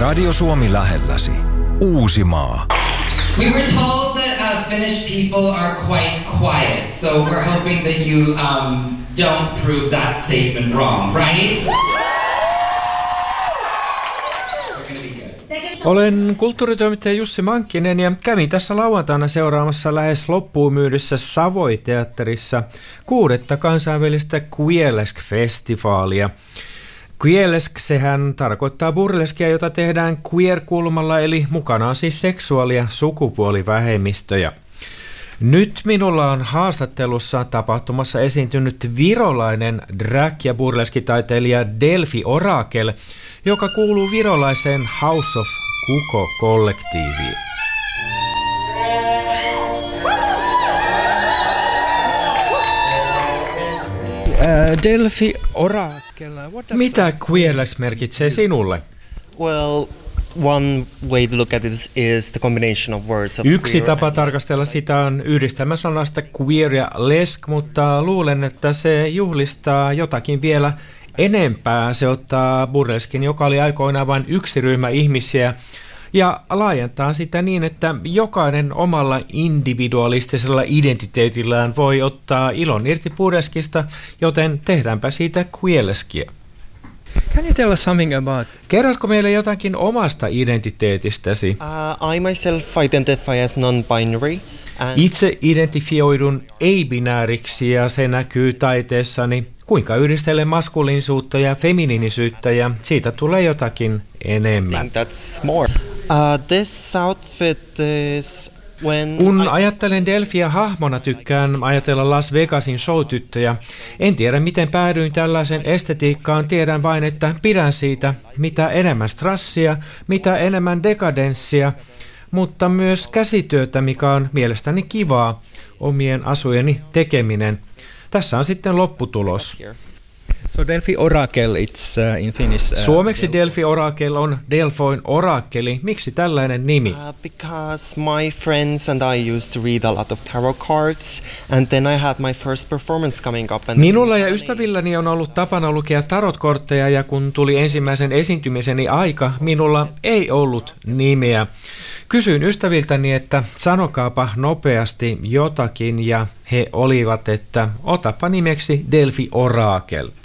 Radio Suomi lähelläsi. Uusimaa. We were told that Finnish people are quite quiet, so we're hoping that you don't prove that statement wrong, right? Olen kulttuuritoimittaja Jussi Mankkinen ja kävin tässä lauantaina seuraamassa lähes loppuun myydyssä Savoy-teatterissa 6. kansainvälistä Queerlesk-festivaalia. Queerlesk, sehän tarkoittaa burleskia, jota tehdään queer-kulmalla, eli mukana on siis seksuaali- ja sukupuolivähemmistöjä. Nyt minulla on haastattelussa tapahtumassa esiintynyt virolainen drag- ja burleskitaiteilija Delfi Orakel, joka kuuluu virolaiseen House of Kuko-kollektiiviin. Delfi Orakel, mitä Queerlesk merkitsee sinulle? Well, one way to look at it is the combination of words of Yksi tapa tarkastella sitä on yhdistelmä sanasta queer ja lesk, mutta luulen, että se juhlistaa jotakin vielä enempää. Se ottaa burleskin, joka oli aikoinaan vain yksi ryhmä ihmisiä, ja laajentaa sitä niin, että jokainen omalla individualistisella identiteetillään voi ottaa ilon irti burleskista, joten tehdäänpä siitä queerleskia. Can you tell us something about? Kerrotko meille jotakin omasta identiteetistäsi? I myself identify as non-binary. Itse identifioidun ei-binääriksi ja se näkyy taiteessani. Kuinka yhdistelen maskuliinisuutta ja feminiinisyyttä ja siitä tulee jotakin enemmän. That's more. This outfit is Kun ajattelen Delfiä hahmona, tykkään ajatella Las Vegasin showtyttöjä. En tiedä, miten päädyin tällaisen estetiikkaan, tiedän vain, että pidän siitä mitä enemmän strassia, mitä enemmän dekadenssia, mutta myös käsityötä, mikä on mielestäni kivaa, omien asujeni tekeminen. Tässä on sitten lopputulos. So Delfi Orakel, it's in Finnish. Suomeksi Delfi Orakel on Delfoin orakkeli. Miksi tällainen nimi? Because my friends and I used to read a lot of tarot cards, and then I had my first performance coming up. Minulla ja ystävilläni on ollut tapana lukea tarotkortteja, ja kun tuli ensimmäisen esiintymiseni aika, minulla ei ollut nimeä. Kysyin ystäviltäni, että sanokaapa nopeasti jotakin, ja he olivat, että otapa nimeksi Delfi Orakel.